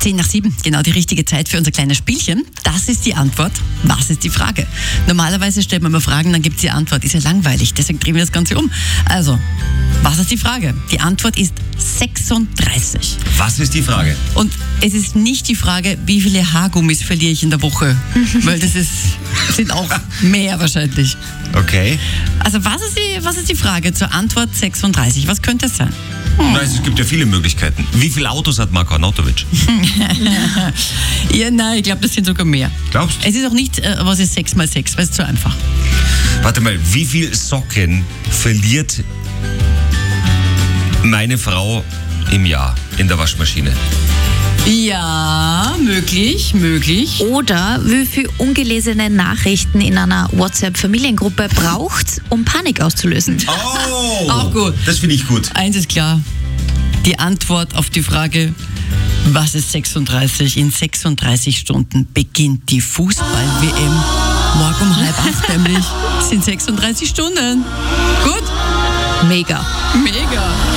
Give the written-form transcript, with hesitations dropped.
6:10, genau die richtige Zeit für unser kleines Spielchen. Das ist die Antwort. Was ist die Frage? Normalerweise stellt man immer Fragen, dann gibt es die Antwort. Ist ja langweilig, deswegen drehen wir das Ganze um. Also, was ist die Frage? Die Antwort ist 36. Was ist die Frage? Und es ist nicht die Frage, wie viele Haargummis verliere ich in der Woche. Weil das sind auch mehr wahrscheinlich. Okay. Also was ist die Frage zur Antwort 36? Was könnte es sein? Nein, es gibt ja viele Möglichkeiten. Wie viele Autos hat Marko Arnautovic? Ja, nein, ich glaube, das sind sogar mehr. Glaubst du? Es ist auch nicht, was ist 6 mal 6, weil es zu einfach. Warte mal, wie viel Socken verliert meine Frau im Jahr in der Waschmaschine? Ja, möglich. Oder wie viel ungelesene Nachrichten in einer WhatsApp-Familiengruppe braucht, um Panik auszulösen. Oh! Auch gut. Das finde ich gut. Eins ist klar, die Antwort auf die Frage, was ist 36? In 36 Stunden beginnt die Fußball-WM. Morgen um 7:30 nämlich. Das sind 36 Stunden. Gut? Mega. Mega.